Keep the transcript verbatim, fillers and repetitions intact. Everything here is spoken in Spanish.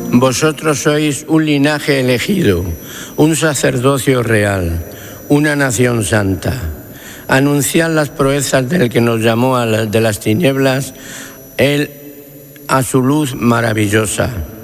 Vosotros sois un linaje elegido, un sacerdocio real, una nación santa. Anunciad las proezas del que nos llamó a la, de las tinieblas, él a su luz maravillosa.